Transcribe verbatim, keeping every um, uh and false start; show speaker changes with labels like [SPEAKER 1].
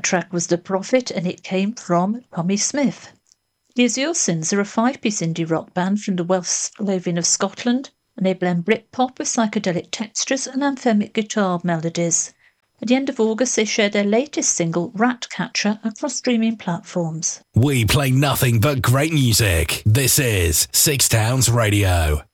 [SPEAKER 1] That track was The Prophet, and it came from Tommy Smith. The Azure Sins are a five-piece indie rock band from the West Lothian of Scotland, and they blend Britpop with psychedelic textures and anthemic guitar melodies. At the end of August, they shared their latest single, Ratcatcher, across streaming platforms.
[SPEAKER 2] We play nothing but great music. This is Six Towns Radio.